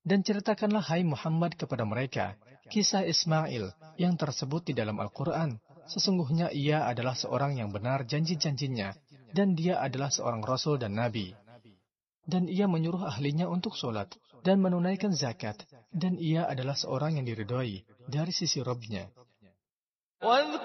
Dan ceritakanlah hai Muhammad kepada mereka kisah Ismail yang tersebut di dalam Al-Quran. Sesungguhnya ia adalah seorang yang benar janji-janjinya, dan dia adalah seorang Rasul dan Nabi. Dan ia menyuruh ahlinya untuk sholat dan menunaikan zakat, dan ia adalah seorang yang diridhoi dari sisi Rabb-Nya.